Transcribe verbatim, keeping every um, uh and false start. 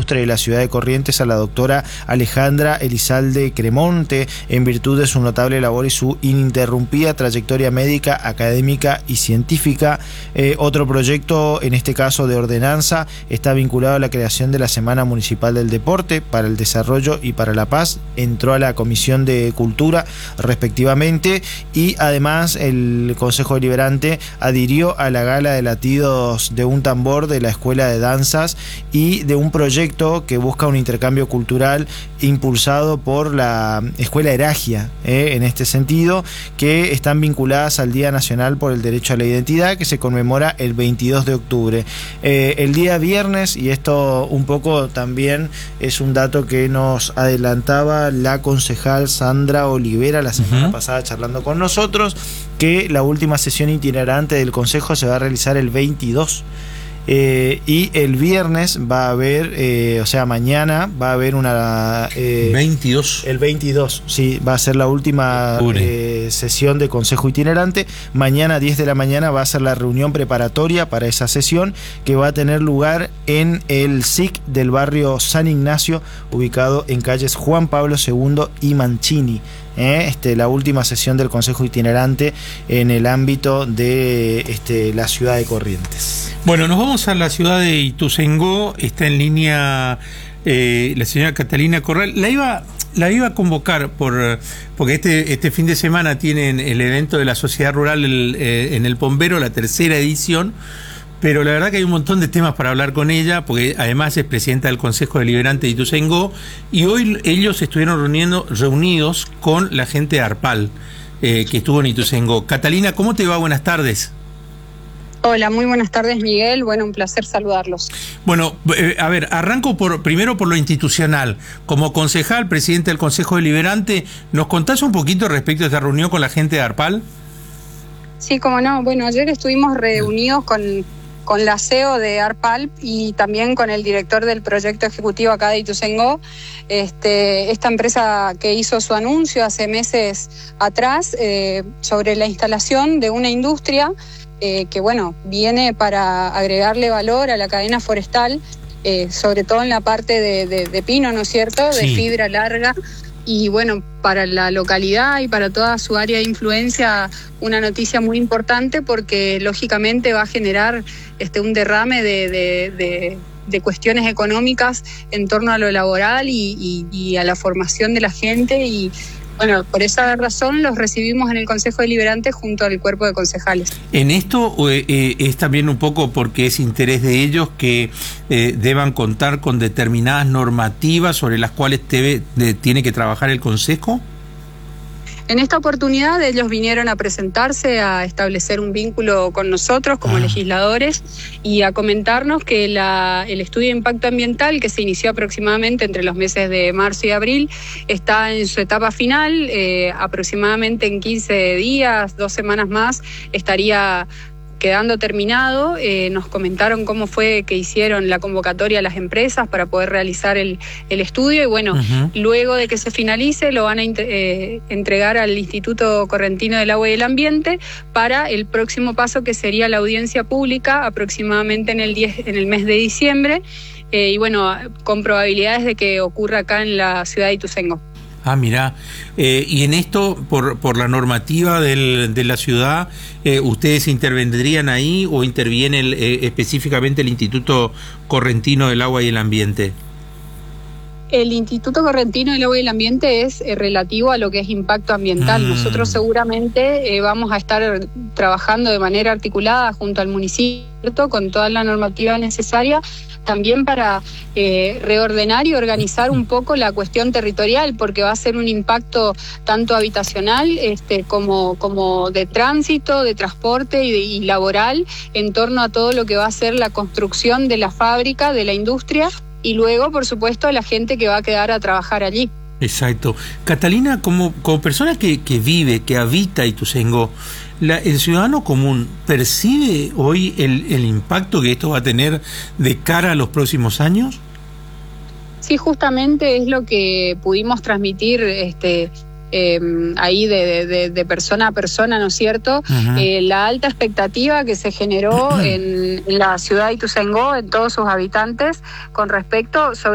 Industria de la ciudad de Corrientes, a la doctora Alejandra Elizalde Cremonte, en virtud de su notable labor y su ininterrumpida trayectoria médica, académica y científica. Eh, otro proyecto, en este caso de ordenanza, está vinculado a la creación de la Semana Municipal del Deporte para el Desarrollo y para la Paz. Entró a la Comisión de Cultura respectivamente, y además el Consejo Deliberante adhirió a la gala de latidos de un tambor de la Escuela de Danzas y de un proyecto que busca un intercambio cultural impulsado por la Escuela Eragia, eh, en este sentido, que están vinculadas al Día Nacional por el Derecho a la Identidad, que se conmemora el veintidós de octubre. Eh, el día viernes, y esto un poco también es un dato que nos adelantaba la concejal Sandra Olivera la semana uh-huh. pasada charlando con nosotros, que la última sesión itinerante del Consejo se va a realizar el veintidós. Eh, y el viernes va a haber, eh, o sea, mañana va a haber una... Eh, veintidós. El veintidós, sí, va a ser la última eh, sesión de Consejo Itinerante. Mañana, diez de la mañana, va a ser la reunión preparatoria para esa sesión, que va a tener lugar en el S I C del barrio San Ignacio, ubicado en calles Juan Pablo segundo y Mancini. Eh, este, la última sesión del Consejo Itinerante en el ámbito de este, la ciudad de Corrientes. Bueno, nos vamos a la ciudad de Ituzaingó. Está en línea eh, la señora Catalina Corral. La iba, la iba a convocar por porque este, este fin de semana tienen el evento de la Sociedad Rural el, eh, en el Pombero, la tercera edición. Pero la verdad que hay un montón de temas para hablar con ella, porque además es presidenta del Consejo Deliberante de Ituzaingó, y hoy ellos estuvieron reuniendo, reunidos con la gente de ARPAL, eh, que estuvo en Ituzaingó. Catalina, ¿cómo te va? Buenas tardes. Hola, muy buenas tardes, Miguel. Bueno, un placer saludarlos. Bueno, eh, a ver, arranco por primero por lo institucional. Como concejal, presidente del Consejo Deliberante, ¿nos contás un poquito respecto a esta reunión con la gente de ARPAL? Sí, cómo no. Bueno, ayer estuvimos reunidos con... con la C E O de ARPAL y también con el director del proyecto ejecutivo acá de Ituzaingó, este, esta empresa que hizo su anuncio hace meses atrás eh, sobre la instalación de una industria eh, que, bueno, viene para agregarle valor a la cadena forestal, eh, sobre todo en la parte de, de, de pino, ¿no es cierto?, de sí. fibra larga. Y bueno, para la localidad y para toda su área de influencia, una noticia muy importante, porque lógicamente va a generar este, un derrame de, de, de, de cuestiones económicas en torno a lo laboral y, y, y a la formación de la gente. Y bueno, por esa razón los recibimos en el Consejo Deliberante junto al cuerpo de concejales. En esto eh, es también un poco porque es interés de ellos que eh, deban contar con determinadas normativas sobre las cuales debe, de, tiene que trabajar el Consejo. En esta oportunidad ellos vinieron a presentarse, a establecer un vínculo con nosotros como ah. legisladores y a comentarnos que la, el estudio de impacto ambiental, que se inició aproximadamente entre los meses de marzo y abril, está en su etapa final. Eh, aproximadamente en quince días, dos semanas más, estaría quedando terminado. Eh, nos comentaron cómo fue que hicieron la convocatoria a las empresas para poder realizar el, el estudio, y bueno, uh-huh. luego de que se finalice lo van a eh, entregar al Instituto Correntino del Agua y del Ambiente para el próximo paso, que sería la audiencia pública aproximadamente en el, diez, en el mes de diciembre, eh, y bueno, con probabilidades de que ocurra acá en la ciudad de Ituzaingó. Ah, mirá, eh, y en esto, por, por la normativa del, de la ciudad, eh, ¿ustedes intervendrían ahí o interviene el, eh, específicamente el Instituto Correntino del Agua y el Ambiente? El Instituto Correntino del Agua y el Ambiente es eh, relativo a lo que es impacto ambiental. Mm. Nosotros seguramente eh, vamos a estar trabajando de manera articulada junto al municipio con toda la normativa necesaria, también para eh, reordenar y organizar un poco la cuestión territorial, porque va a ser un impacto tanto habitacional este, como, como de tránsito, de transporte y, de, y laboral, en torno a todo lo que va a ser la construcción de la fábrica, de la industria, y luego, por supuesto, la gente que va a quedar a trabajar allí. Exacto. Catalina, como, como persona que, que vive, que habita Ituzaingó, la, ¿el ciudadano común percibe hoy el, el impacto que esto va a tener de cara a los próximos años? Sí, justamente es lo que pudimos transmitir este, eh, ahí de, de, de persona a persona, ¿no es cierto? Uh-huh. Eh, la alta expectativa que se generó en, en la ciudad de Ituzaingó, en todos sus habitantes, con respecto sobre